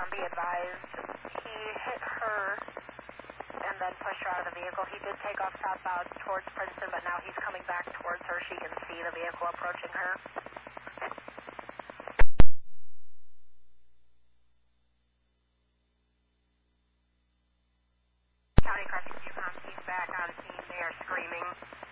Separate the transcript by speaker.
Speaker 1: be advised. He hit her and then pushed her out of the vehicle. He did take off southbound towards Princeton, but now he's coming back towards her. She can see the vehicle approaching her. County Corrections Yukon team back on scene. They are screaming.